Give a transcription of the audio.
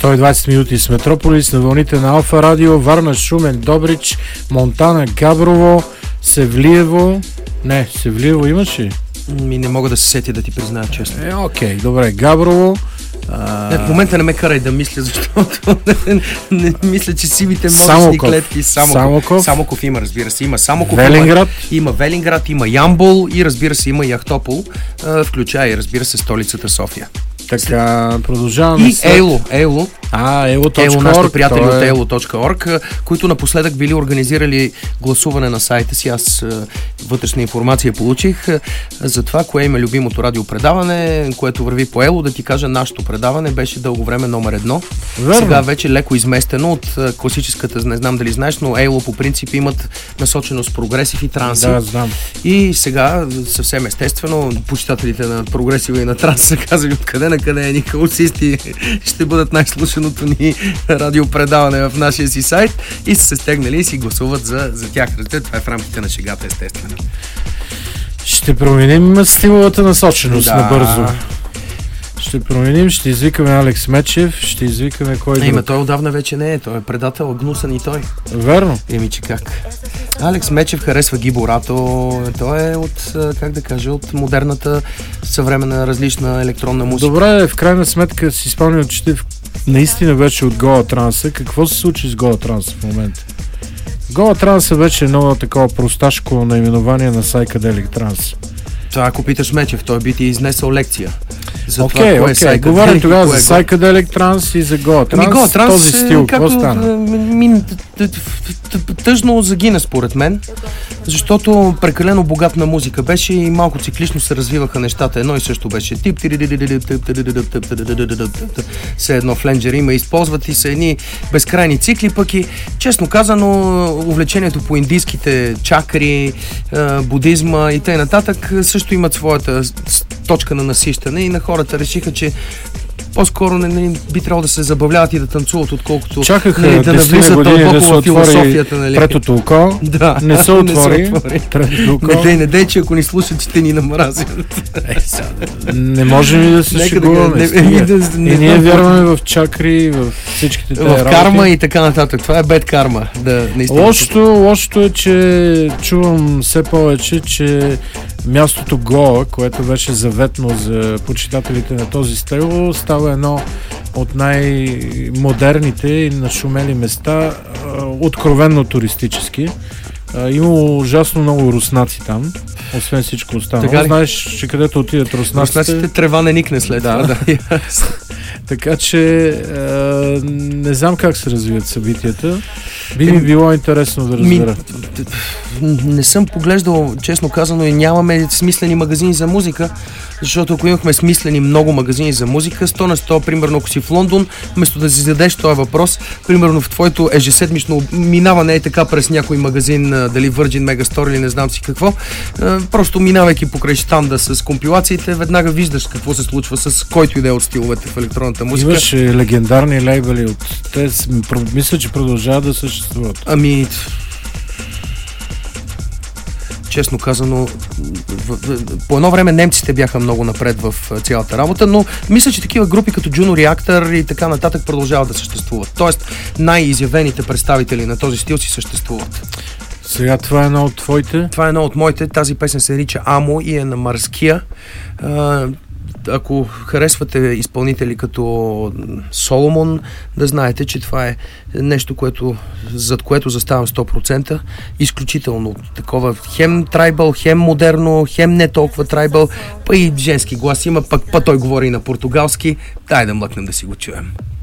120 минути с Метрополис на вълните на Алфа Радио, Варна, Шумен, Добрич, Монтана, Габрово, Севлиево. Не, Севлиево имаш ли? Не мога да се сетя, да ти призная честно. Окей, добре, Габрово. В момента не ме карай да мисля, защото не мисля, че сивите мозъчни клетки. Самоков има, разбира се. Има Самоков, Велинград. Има Велинград, има Ямбол и разбира се има Яхтопол, включая и разбира се столицата София. Така, продължаваме. И Ейло. Elo.org. Нашите приятели от Elo.org, които напоследък били организирали гласуване на сайта си. Аз вътрешна информация получих за това, кое им е любимото радиопредаване, което върви по Elo. Да ти кажа, нашето предаване беше дълго време номер 1. Верно. Сега вече леко изместено от класическата, не знам дали знаеш, но Elo по принцип имат насоченост прогресив и транси. Да, знам. И сега съвсем естествено почитателите на прогресива и на транс са казали откъде на къде ни хаосисти ще бъдат най-слушаното ни радиопредаване в нашия си сайт и са се стегнали и си гласуват за тях. Това е в рамките на шегата, естествено. Ще променим стиловата насоченост набързо. Ще променим, ще извикаме Алекс Мечев, ще извикаме кой друг. Той отдавна вече не е, той е предател, гнусен и той. Верно. Че как? Алекс Мечев харесва Гибо Рато, той е от, как да кажа, от модерната, съвременна, различна електронна музика. Добре, в крайна сметка си спомням, че ти наистина вече от Гола Транса. Какво се случи с Гола Транса в момента? Гола Транса вече е много такова просташко наименование на Psychedelic Trance. Това, ако питаш Мечев, той би ти изнесъл лекция. Окей. Говорим тогава за Psychedelic Trance и за Goa Trance. Този стил, какво стана? Тъжно загина според мен, защото прекалено богат на музика беше и малко циклично се развиваха нещата. Едно и също беше тип, все едно фленджери има, използват и са едни безкрайни цикли, пък и честно казано увлечението по индийските чакри, будизма и т.н. също имат своята точка на насищане и на хората решиха, че по-скоро не би трябвало да се забавляват и да танцуват, отколкото чакаха да навлизат дълбоко в философията. Третото око, не се отвори. Не дей, че ако ни слушат, ще ни намразят. Не можем и да се шегуваме. И ние вярваме в чакри, в всичките тези работи. В карма и така нататък. Това е бед карма. Лошото е, че чувам все повече, че мястото Гоа, което беше заветно за почитателите на този стил, става едно от най-модерните и нашумели места, откровенно туристически. Има ужасно много руснаци там, освен всичко останало. Знаеш, че където отидат руснаците... трева не никне след това. Да. Така че не знам как се развият събитията. Би ми било интересно да разбера. Не съм поглеждал, честно казано, и нямаме смислени магазини за музика, защото ако имахме смислени много магазини за музика, 100 на 100, примерно ако си в Лондон, вместо да си зададеш този въпрос, примерно в твоето ежеседмично минаване така през някой магазин, дали Virgin Megastore или не знам си какво, просто минавайки покрай щанда с компилациите, веднага виждаш какво се случва с който и да е от стиловете в електронната музика. Имаш легендарни лейбъли от те, мисля, че продължават да съществуват. Честно казано, по едно време немците бяха много напред в цялата работа, но мисля, че такива групи като Juno Reactor и така нататък продължават да съществуват. Тоест, най-изявените представители на този стил си съществуват. Сега това е едно от твоите? Това е едно от моите. Тази песен се нарича Амо и е на Марския. Ако харесвате изпълнители като Соломон, да знаете, че това е нещо, зад което заставам 100%. Изключително такова хем трайбъл, хем модерно, хем не толкова трайбъл, па и женски глас има, пък той говори на португалски. Дай да млъкнем да си го чуем.